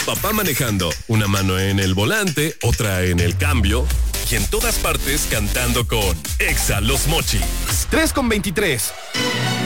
papá manejando, una mano en el volante, otra en el cambio y en todas partes cantando con Exa Los Mochis. 3:23.